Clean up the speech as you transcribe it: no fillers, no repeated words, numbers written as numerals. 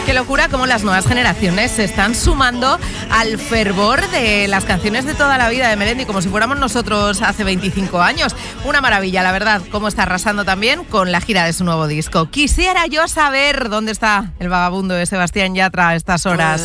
Qué locura cómo las nuevas generaciones se están sumando al fervor de las canciones de toda la vida de Melendi, como si fuéramos nosotros hace 25 años. Una maravilla, la verdad, cómo está arrasando también con la gira de su nuevo disco. Quisiera yo saber dónde está el vagabundo de Sebastián Yatra a estas horas.